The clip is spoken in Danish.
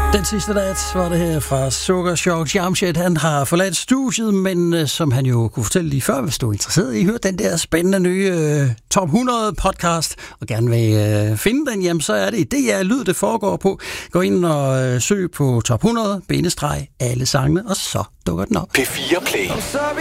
Den sidste nat var det her fra Sukkerchok. Jamshed, han har forladt studiet, men som han jo kunne fortælle lige før, hvis du er interesseret i at høre den der spændende nye Top 100 podcast, og gerne vil finde den, jamen så er det i DR Lyd, det foregår på. Gå ind og søg på Top 100, _alle sangene, og så dukker den op. P4 Play.